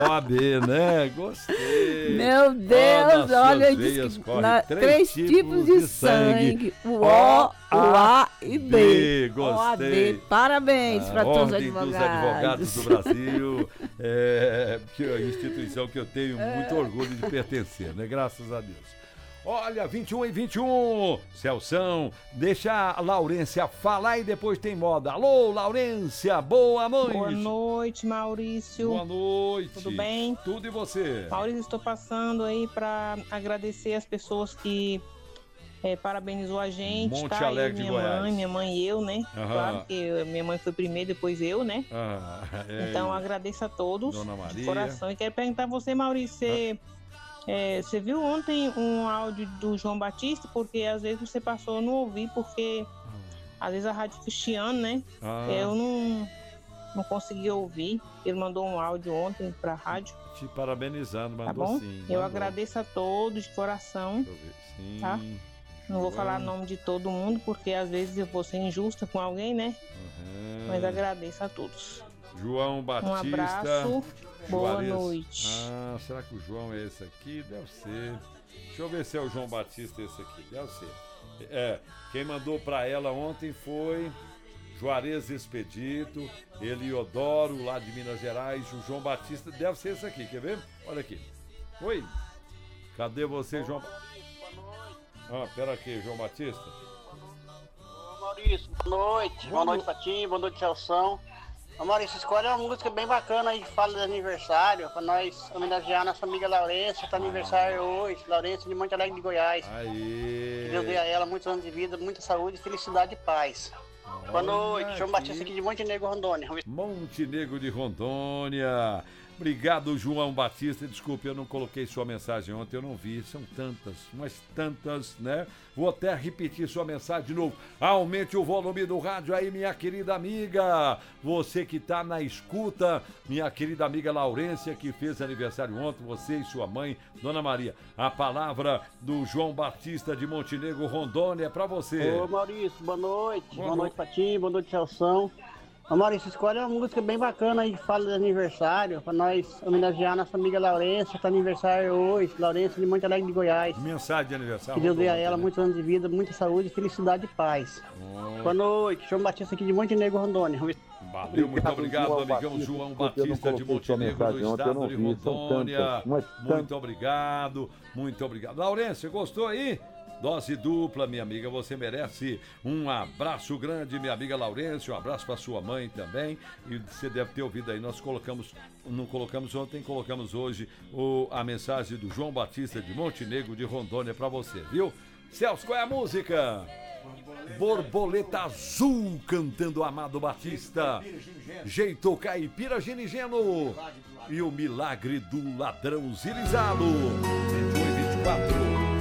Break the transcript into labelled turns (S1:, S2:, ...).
S1: OAB, né? Gostei.
S2: Meu Deus, olha,
S1: veias
S2: três tipos de sangue. O O, o A e B.
S1: Gostei.
S2: OAB. Parabéns para todos os
S1: Ordem dos Advogados do Brasil, que é a instituição que eu tenho muito orgulho de pertencer, né? Graças a Deus. Olha, 21h21, Celção, deixa a Laurência falar e depois tem moda. Alô, Laurência, boa noite.
S3: Boa noite, Maurício.
S1: Boa noite.
S3: Tudo bem?
S1: Tudo e você?
S3: Maurício, estou passando aí para agradecer as pessoas que parabenizou a gente,
S1: Monte
S3: tá?
S1: Alegre de Goiás.
S3: Minha mãe e eu, né?
S1: Aham.
S3: Claro que minha mãe foi primeiro, depois eu, né? Então agradeço a todos,
S1: Dona Maria.
S3: de coração. E quero perguntar a você, Maurício, você viu ontem um áudio do João Batista? Porque às vezes você passou, eu não ouvi, porque às vezes a rádio cristiana, né? Eu não consegui ouvir. Ele mandou um áudio ontem pra rádio.
S1: Te parabenizando, mandou
S3: tá bom?
S1: sim.
S3: Eu agradeço a todos de coração.
S1: Sim.
S3: Tá? Não vou falar o nome de todo mundo, porque às vezes eu vou ser injusta com alguém, né? Mas agradeço a todos.
S1: João Batista.
S3: Um abraço, boa noite.
S1: Será que o João é esse aqui? Deve ser. Deixa eu ver se é o João Batista esse aqui. Deve ser. Quem mandou pra ela ontem foi Juarez Expedito, Eliodoro, lá de Minas Gerais, o João Batista. Deve ser esse aqui, quer ver? Olha aqui. Oi. Cadê você, João? Boa noite. Pera aqui, João Batista.
S4: Ô Maurício, boa noite. Boa noite, Patinho. Boa noite, Celção. Ô Maurício, escolhe uma música bem bacana aí, fala de aniversário, pra nós homenagear nossa amiga Laurência, tá aniversário hoje. Laurência de Monte Alegre de Goiás.
S1: Aí.
S4: Que Deus dê a ela muitos anos de vida, muita saúde, felicidade e paz. Boa noite, João Batista aqui de Montenegro, Rondônia.
S1: Montenegro de Rondônia. Obrigado, João Batista. Desculpe, eu não coloquei sua mensagem ontem, eu não vi. São tantas, mas tantas, né? Vou até repetir sua mensagem de novo. Aumente o volume do rádio aí, minha querida amiga. Você que tá na escuta, minha querida amiga Laurência, que fez aniversário ontem, você e sua mãe, Dona Maria. A palavra do João Batista de Montenegro, Rondônia, é pra você.
S4: Ô Maurício, boa noite. Boa noite, Patinho. Boa noite, Celção. Ô Maurício, escolhe uma música bem bacana aí, fala de aniversário, pra nós homenagear nossa amiga Laurência, tá aniversário hoje, Laurência de Monte Alegre de Goiás.
S1: Mensagem de aniversário.
S4: Que Deus dê a ela muitos anos de vida, muita saúde, felicidade e paz. Boa noite, João Batista aqui de Montenegro, Rondônia.
S1: Valeu, muito obrigado, amigão João Batista de Montenegro, do estado de Rondônia. Muito obrigado, muito obrigado. Laurência, gostou aí? Dose dupla, minha amiga, você merece um abraço grande, minha amiga Laurência, um abraço para sua mãe também, e você deve ter ouvido aí, nós não colocamos ontem, colocamos hoje a mensagem do João Batista de Montenegro, de Rondônia para você, viu? Celso, qual é a música? Borboleta Azul, cantando Amado Batista, Jeito Caipira Ginigeno e o Milagre do Ladrão Zirizalo, 21 e 24.